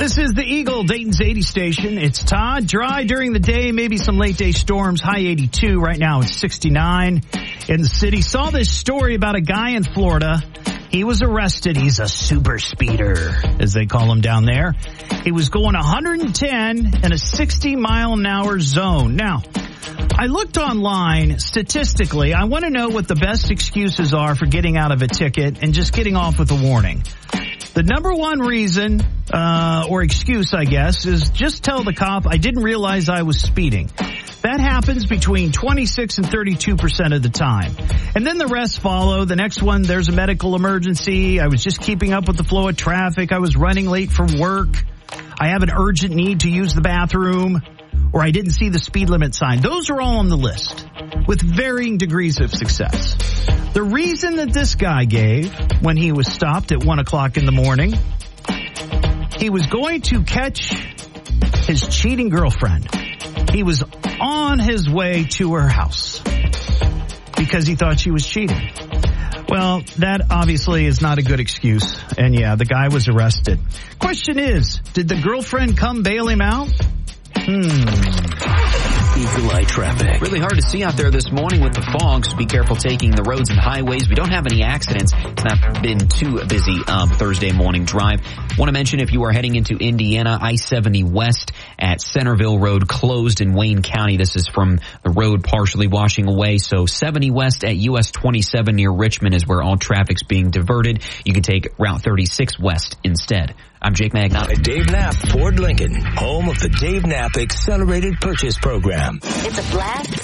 This is the Eagle, Dayton's 80 station. It's Todd. Dry during the day, maybe some late day storms. High 82. Right now it's 69 in the city. Saw this story about a guy in Florida. He was arrested. He's a super speeder, as they call him down there. He was going 110 in a 60-mile-an-hour zone. Now, I looked online. Statistically, I want to know what the best excuses are for getting out of a ticket and just getting off with a warning. The number one reason, or excuse, I guess, is just tell the cop, I didn't realize I was speeding. That happens between 26 and 32% of the time. And then the rest follow. The next one, there's a medical emergency. I was just keeping up with the flow of traffic. I was running late from work. I have an urgent need to use the bathroom. Or I didn't see the speed limit sign. Those are all on the list with varying degrees of success. The reason that this guy gave when he was stopped at 1 o'clock in the morning, he was going to catch his cheating girlfriend. He was on his way to her house because he thought she was cheating. Well, that obviously is not a good excuse. And yeah, the guy was arrested. Question is, did the girlfriend come bail him out? Eagle Eye traffic. Really hard to see out there this morning with the fog, so be careful taking the roads and highways. We don't have any accidents. It's not been too busy Thursday morning drive. Want to mention if you are heading into Indiana, I-70 West at Centerville Road closed in Wayne County. This is from the road partially washing away. So 70 West at US 27 near Richmond is where all traffic's being diverted. You can take Route 36 West instead. I'm Jake Magnotta. Dave Knapp, Ford Lincoln, home of the Dave Knapp Accelerated Purchase Program. It's a blast.